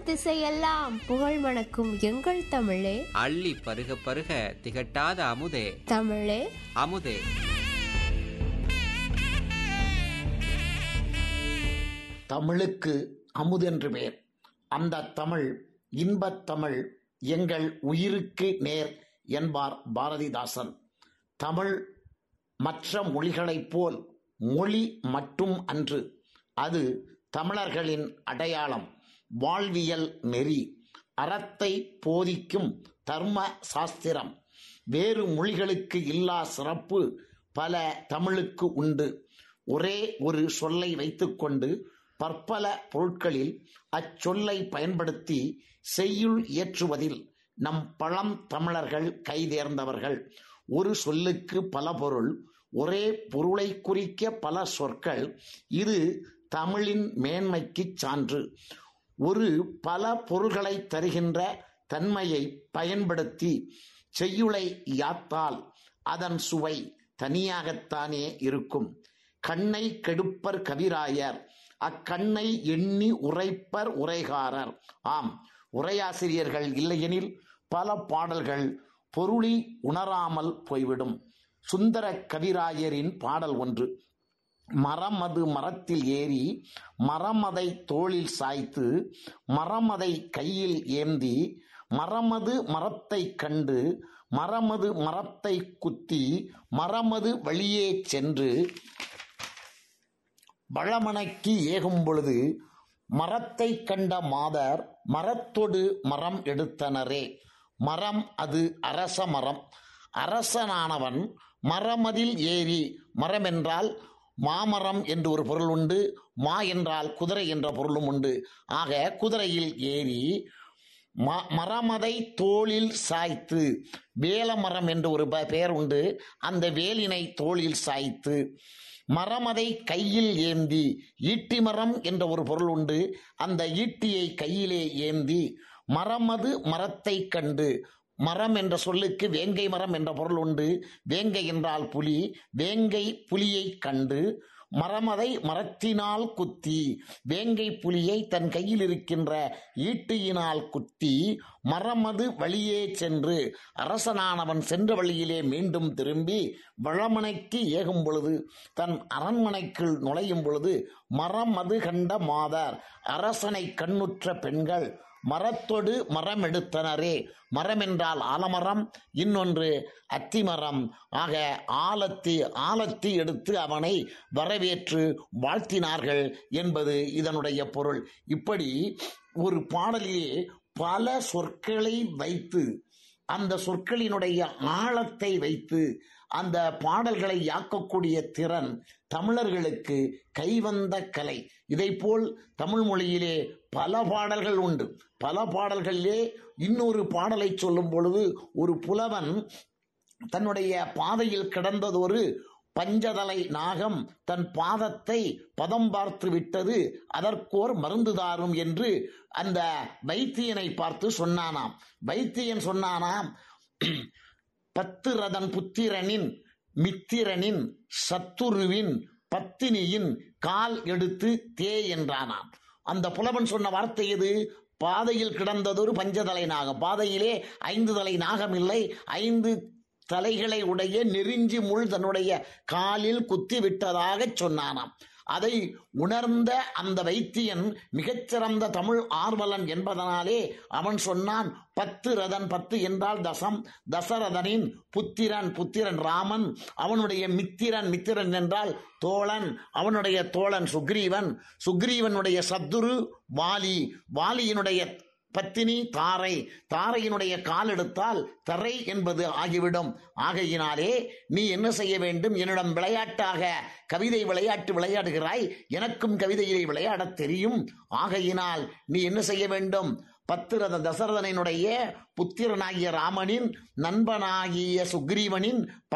திசையெல்லாம் புகழ் மணக்கும் எங்கள் தமிழே, அள்ளி பருக பருக திகட்டாத அமுதே, தமிழே அமுதே. தமிழுக்கு அமுதென்று பேர். அந்த தமிழ் இன்பத் தமிழ் எங்கள் உயிருக்கு நேர் என்பார் பாரதிதாசன். தமிழ் மற்ற மொழிகளைப் போல் மொழி மட்டும் அன்று, அது தமிழர்களின் அடையாளம், வாழ்வியல் நெறி, அறத்தை போதிக்கும் தர்ம சாஸ்திரம். வேறு மொழிகளுக்கு இல்லா சிறப்பு பல தமிழுக்கு உண்டு. ஒரே ஒரு சொல்லை வைத்துக்கொண்டு பற்பல பொருட்களில் அச்சொல்லை பயன்படுத்தி செய்யுள் இயற்றுவதில் நம் பழம் தமிழர்கள் கைதேர்ந்தவர்கள். ஒரு சொல்லுக்கு பல பொருள், ஒரே பொருளை குறிக்க பல சொற்கள். இது தமிழின் மேன்மைக்கு சான்று. ஒரு பல பொருள்களை தருகின்ற தன்மையை பயன்படுத்தி செய்யுளை யாத்தால் அதன் சுவை தனியாகத்தானே இருக்கும். கண்ணை கெடுப்பர் கவிராயர், அக்கண்ணை எண்ணி உரைப்பர் உரைகாரர். ஆம், உரையாசிரியர்கள் இல்லையெனில் பல பாடல்கள் பொருளி உணராமல் போய்விடும். சுந்தர கவிராயரின் பாடல் ஒன்று: மரமது மரத்தில் ஏறி மரமதை தோளில் சாய்த்து மரமதை கையில் ஏந்தி மரமது மரத்தை கண்டு மரமது மரத்தை குத்தி மரமது வழியே சென்று வளமனைக்கு ஏகும் பொழுது மரத்தை கண்ட மாதர் மரத்தொடு மரம் எடுத்தனரே. மரம் அது அரச மரம். அரசனானவன் மரமதில் ஏறி, மரம் என்றால் மாமரம் என்று ஒரு பொருள் உண்டு, மா என்றால் குதிரை என்ற பொருளும் உண்டு. ஆக குதிரையில் ஏறி மரமதை தோளில் சாய்த்து, வேலமரம் என்று ஒரு பெயர் உண்டு, அந்த வேலினை தோளில் சாய்த்து மரமதை கையில் ஏந்தி, ஈட்டி மரம் என்ற ஒரு பொருள் உண்டு, அந்த ஈட்டியை கையிலே ஏந்தி மரமது மரத்தை கண்டு, மரம் என்ற சொல்லுக்கு வேங்கை மரம் என்ற பொருள் உண்டு, வேங்கை என்றால் புலி, வேங்கை புலியை கண்டு மரமதை மரத்தினால் குத்தி, வேங்கை புலியை தன் கையில் இருக்கின்ற ஈட்டியினால் குத்தி மரமது வழியே சென்று, அரசனானவன் சென்ற வழியிலே மீண்டும் திரும்பி வளமனைக்கு ஏகும் பொழுது, தன் அரண்மனைக்குள் நுழையும் பொழுது மரமது கண்ட மாதர், அரசனை கண்ணுற்ற பெண்கள் மரத்தொடு மரம் எடுத்தனரே. மரம் என்றால் ஆலமரம், இன்னொன்று அத்திமரம். ஆக ஆலத்தி எடுத்து அவனை வரவேற்று வாழ்த்தினார்கள் என்பது இதனுடைய பொருள். இப்படி ஒரு பாடலிலே பல சொற்களை வைத்து, அந்த சொற்களினுடைய ஆழத்தை வைத்து அந்த பாடல்களை யாக்கக்கூடிய திறன் தமிழர்களுக்கு கைவந்த கலை. இதைப்போல் தமிழ் மொழியிலே பல பாடல்கள் உண்டு. பல பாடல்களிலே இன்னொரு பாடலை சொல்லும் பொழுது, ஒரு புலவன் தன்னுடைய பாதையில் கிடந்ததொரு பஞ்சதலை நாகம் தன் பாதத்தை பதம் பார்த்து விட்டது, அதற்கோர் மருந்து தாரும் என்று அந்த வைத்தியனை பார்த்து சொன்னானாம். வைத்தியன் சொன்னானாம், 10 ரதன் புத்திரனின் மித்திரனின் சத்துருவின் பத்தினியின் கால் எடுத்து தே என்றானாம். அந்த புலவன் சொன்ன வார்த்தை எது? பாதையில் கிடந்ததொரு பஞ்சதலை நாகம். பாதையிலே 5 தலை நாகம் இல்லை, 5 தலைகளை உடைய நெருஞ்சி முள் தன்னுடைய காலில் குத்தி விட்டதாக சொன்னானாம். அதை உணர்ந்த அந்த வைத்தியன் மிகச்சிறந்த தமிழ் ஆர்வலன் என்பதனாலே அவன் சொன்னான், 10 ரதன், 10 என்றால் தசம், தசரதனின் புத்திரன் ராமன், அவனுடைய மித்திரன் என்றால் தோழன், அவனுடைய தோழன் சுக்ரீவனுடைய சத்துரு வாலியினுடைய பத்தினி தாரையினுடைய கால் எடுத்தால் தரை என்பது ஆகிவிடும். ஆகையினாலே நீ என்ன செய்ய வேண்டும்? என்னிடம் விளையாட்டாக கவிதை விளையாடுகிறாய், எனக்கும் கவிதையை விளையாடத் தெரியும். ஆகையினால் நீ என்ன செய்ய வேண்டும்? 10 ரத தசரதனினுடைய புத்திரனாகிய ராமனின் நண்பனாகிய சுக்ரீவனின்